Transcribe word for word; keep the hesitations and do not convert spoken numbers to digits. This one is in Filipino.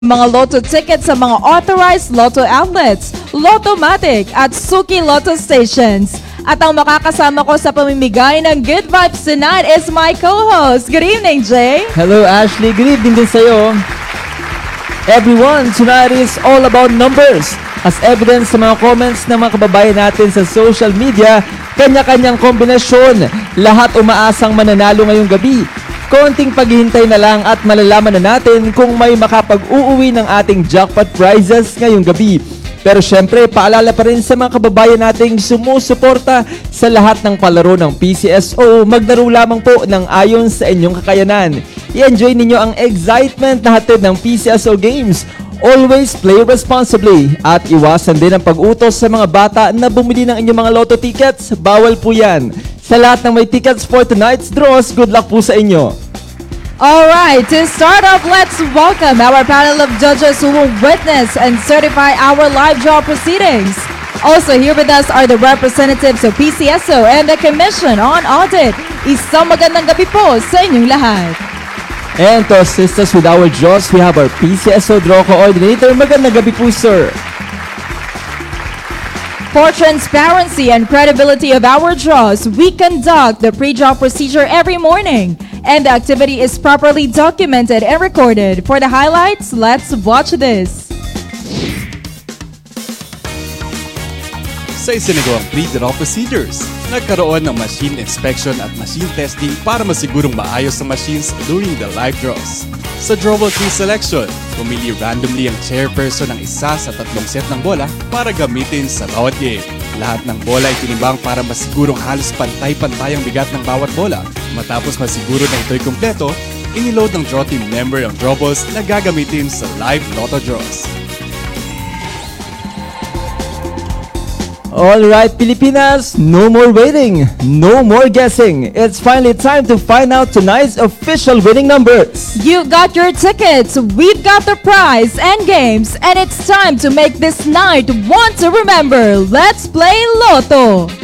Mga Lotto tickets sa mga authorized Lotto outlets, Lottomatic at Suki Lotto stations. At ang makakasama ko sa pamimigay ng Good Vibes tonight is my co-host. Good evening, Jay. Hello, Ashley. Good evening din sa'yo. Everyone, tonight is all about numbers. As evidence sa mga comments ng mga kababayan natin sa social media, kanya-kanyang kombinasyon. Lahat umaasang mananalo ngayong gabi. Konting paghihintay na lang at malalaman na natin kung may makapag-uuwi ng ating jackpot prizes ngayong gabi. Pero syempre, paalala pa rin sa mga kababayan nating sumusuporta sa lahat ng palaro ng P C S O. Maglaro lamang po ng ayon sa inyong kakayanan. I-enjoy ninyo ang excitement na hatid ng P C S O Games. Always play responsibly at iwasan din ang pag-utos sa mga bata na bumili ng inyong mga lotto tickets. Bawal po yan. Sa lahat ng may tickets for tonight's draws, good luck po sa inyo. Alright, to start off, let's welcome our panel of judges who will witness and certify our live draw proceedings. Also here with us are the representatives of P C S O and the Commission on Audit. Isang magandang gabi po sa inyong lahat. And to assist us with our draws, we have our P C S O Draw Coordinator. Magandang gabi po, sir. For transparency and credibility of our draws, we conduct the pre-draw procedure every morning, and the activity is properly documented and recorded. For the highlights, let's watch this. Sa isinagawang pre-draw procedures, nagkaroon ng machine inspection at machine testing para masigurong maayos ang machines during the live draws. Sa drawable tree selection, pumili randomly ang chairperson ng isa sa tatlong set ng bola para gamitin sa bawat game. Lahat ng bola ay tinimbang para masigurong halos pantay-pantay ang bigat ng bawat bola. Matapos masiguro na ito'y kumpleto, iniload ng draw team member ang drawballs na gagamitin sa live lotto draws. Alright, Pilipinas, no more waiting, no more guessing. It's finally time to find out tonight's official winning numbers. You've got your tickets, we've got the prize and games, and it's time to make this night one to remember. Let's play Lotto!